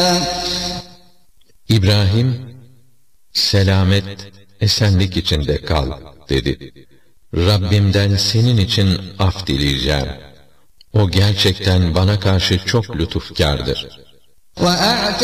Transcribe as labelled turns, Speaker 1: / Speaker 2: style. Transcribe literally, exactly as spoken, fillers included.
Speaker 1: İbrahim, selamet, esenlik içinde kal dedi. Rabbimden senin için af dileyeceğim. O gerçekten bana karşı çok lütufkârdır.